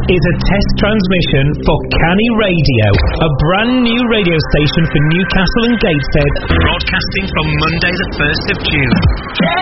is a test transmission for Canny Radio, a brand new radio station for Newcastle and Gateshead, broadcasting from Monday the 1st of June.